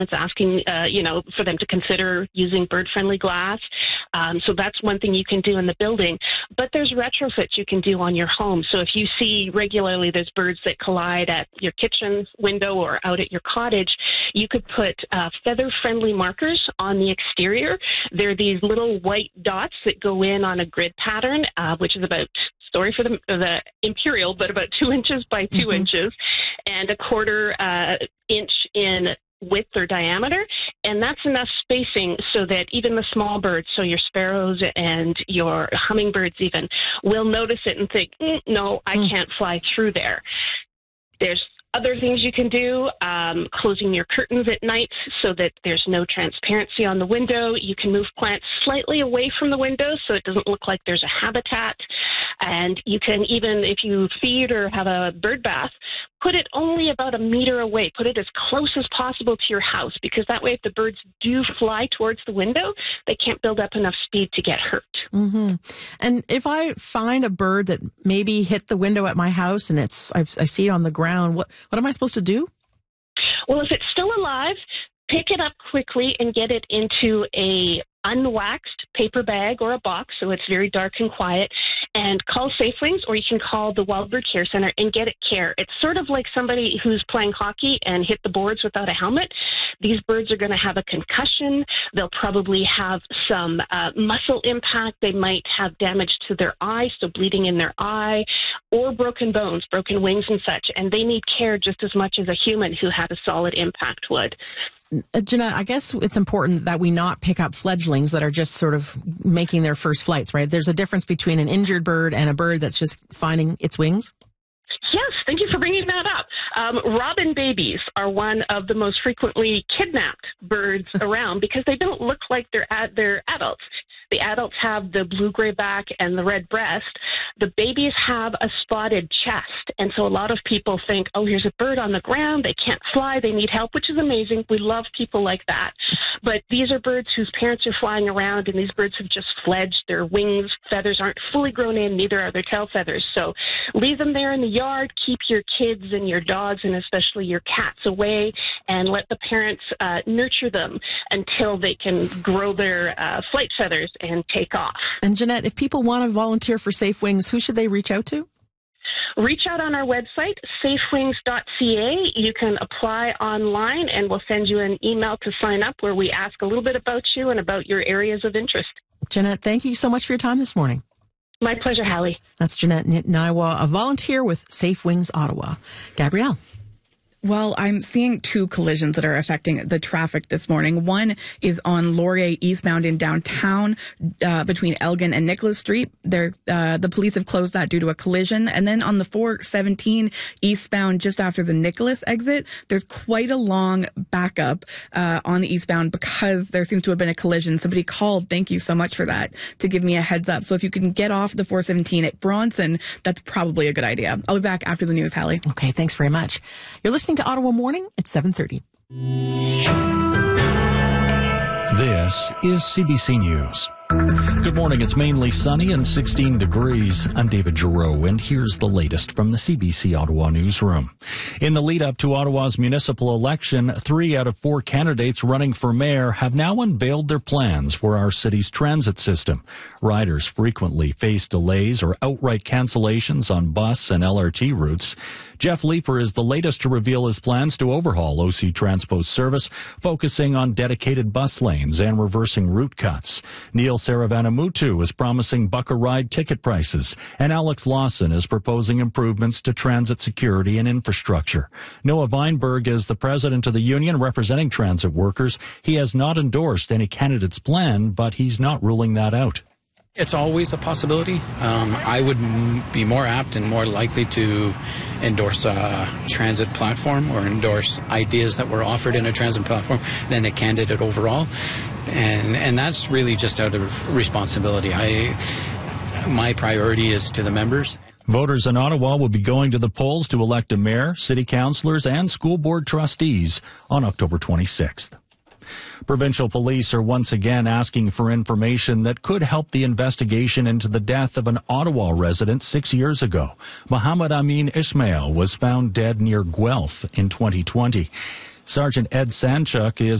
It's asking, for them to consider using bird-friendly glass. So that's one thing you can do in the building. But there's retrofits you can do on your home. So if you see regularly there's birds that collide at your kitchen window or out at your cottage, you could put feather-friendly markers on the exterior. They're these little white dots that go in on a grid pattern, which is about, sorry for the imperial, but about 2 inches by 2 inches and a quarter inch in width or diameter, and that's enough spacing so that even the small birds, so your sparrows and your hummingbirds even, will notice it and think, no, I can't fly through there. There's other things you can do, closing your curtains at night so that there's no transparency on the window. You can move plants slightly away from the window so it doesn't look like there's a habitat. And you can even, if you feed or have a bird bath, put it only about a meter away. Put it as close as possible to your house, because that way if the birds do fly towards the window, they can't build up enough speed to get hurt. Mm-hmm. And if I find a bird that maybe hit the window at my house and I see it on the ground, what am I supposed to do? Well, if it's still alive, pick it up quickly and get it into a unwaxed paper bag or a box so it's very dark and quiet, and call Safe Wings, or you can call the Wild Bird Care Center and get it care. It's sort of like somebody who's playing hockey and hit the boards without a helmet. These birds are going to have a concussion. They'll probably have some muscle impact. They might have damage to their eye, so bleeding in their eye, or broken bones, broken wings and such, and they need care just as much as a human who had a solid impact would. Jeanette, I guess it's important that we not pick up fledglings that are just sort of making their first flights, right? There's a difference between an injured bird and a bird that's just finding its wings. Yes, thank you for bringing that up. Robin babies are one of the most frequently kidnapped birds around because they don't look like they're adults. The adults have the blue-gray back and the red breast. The babies have a spotted chest. And so a lot of people think, oh, here's a bird on the ground. They can't fly. They need help, which is amazing. We love people like that. But these are birds whose parents are flying around, and these birds have just fledged. Their wings, feathers aren't fully grown in, neither are their tail feathers. So leave them there in the yard. Keep your kids and your dogs and especially your cats away, and let the parents nurture them until they can grow their flight feathers and take off. And Jeanette, if people want to volunteer for Safe Wings, who should they reach out to? Reach out on our website, safewings.ca. You can apply online, and we'll send you an email to sign up where we ask a little bit about you and about your areas of interest. Jeanette, thank you so much for your time this morning. My pleasure, Hallie. That's Jeanette Naiwa, a volunteer with Safe Wings Ottawa. Gabrielle. Well, I'm seeing two collisions that are affecting the traffic this morning. One is on Laurier eastbound in downtown between Elgin and Nicholas Street. The police have closed that due to a collision. And then on the 417 eastbound just after the Nicholas exit, there's quite a long backup on the eastbound because there seems to have been a collision. Somebody called, thank you so much for that, to give me a heads up. So if you can get off the 417 at Bronson, that's probably a good idea. I'll be back after the news, Hallie. Okay, thanks very much. You're listening to Ottawa Morning at 7:30. This is CBC News. Good morning. It's mainly sunny and 16 degrees. I'm David Giroux, and here's the latest from the CBC Ottawa newsroom. In the lead up to Ottawa's municipal election, 3 out of 4 candidates running for mayor have now unveiled their plans for our city's transit system. Riders frequently face delays or outright cancellations on bus and LRT routes. Jeff Leeper is the latest to reveal his plans to overhaul OC Transpo's service, focusing on dedicated bus lanes and reversing route cuts. Neil Saravanamutu is promising buck-a-ride ticket prices, and Alex Lawson is proposing improvements to transit security and infrastructure. Noah Weinberg is the president of the union representing transit workers. He has not endorsed any candidate's plan, but he's not ruling that out. It's always a possibility. I would be more apt and more likely to endorse a transit platform or endorse ideas that were offered in a transit platform than a candidate overall. And that's really just out of responsibility. My priority is to the members. Voters in Ottawa will be going to the polls to elect a mayor, city councillors, and school board trustees on October 26th. Provincial police are once again asking for information that could help the investigation into the death of an Ottawa resident 6 years ago. Mohammed Amin Ismail was found dead near Guelph in 2020. Sergeant Ed Sanchuk is